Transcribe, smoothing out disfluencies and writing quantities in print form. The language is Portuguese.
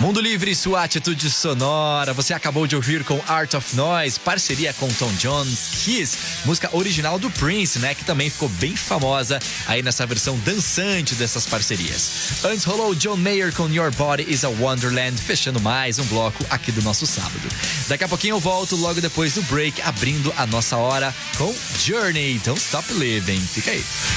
Mundo Livre, sua atitude sonora. Você acabou de ouvir com Art of Noise, parceria com Tom Jones, Kiss, música original do Prince, né? Que também ficou bem famosa aí nessa versão dançante dessas parcerias. Antes rolou John Mayer com Your Body is a Wonderland, fechando mais um bloco aqui do nosso sábado. Daqui a pouquinho eu volto logo depois do break, abrindo a nossa hora com Journey, Don't Stop Living. Fica aí.